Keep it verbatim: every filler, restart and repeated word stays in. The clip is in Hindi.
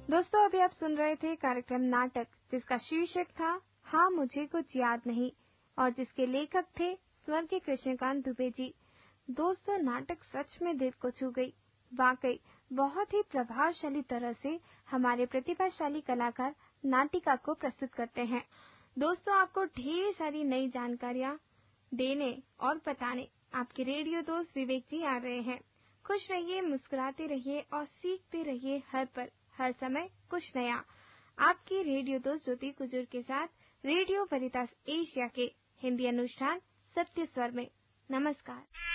दोस्तों, अभी आप सुन रहे थे कार्यक्रम नाटक, जिसका शीर्षक था हाँ मुझे कुछ याद नहीं और जिसके लेखक थे स्वर्गीय कृष्णकांत दुबे जी। दोस्तों, नाटक सच में दिल को छू गई। वाकई बहुत ही प्रभावशाली तरह से हमारे प्रतिभाशाली कलाकार नाटिका को प्रस्तुत करते हैं। दोस्तों, आपको ढेर सारी नई जानकारियां देने और बताने आपके रेडियो दोस्त विवेक जी आ रहे हैं। खुश रहिए, मुस्कुराते रहिए और सीखते रहिए हर पल हर समय कुछ नया। आपकी रेडियो दोस्त ज्योति कुजूर के साथ रेडियो वरितास एशिया के हिंदी अनुष्ठान सत्य स्वर में। नमस्कार।